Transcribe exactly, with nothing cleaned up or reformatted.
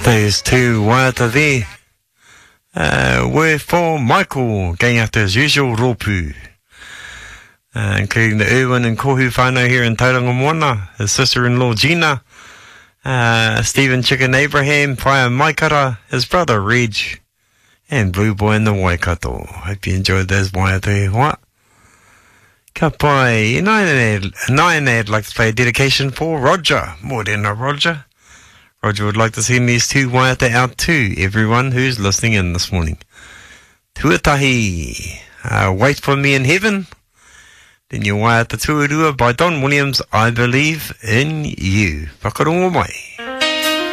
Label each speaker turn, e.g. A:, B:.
A: Those two waiata there uh, were for Michael, going after his usual ropu, uh, including the Erwin and Kohu whānau here in Tauranga Moana, his sister-in-law Gina, uh, Stephen Chicken Abraham, Whaia Maikara, his brother Reg, and Blue Boy in the Waikato. Hope you enjoyed those waiata e hoa. Ka pai, and I'd like to play a dedication for Roger, Morena Roger. Roger would like to send these two waiata out to everyone who's listening in this morning. Tuatahi, uh, Wait for Me in Heaven. Then your waiata tuarua by Don Williams, I Believe in You. Whakarongo mai.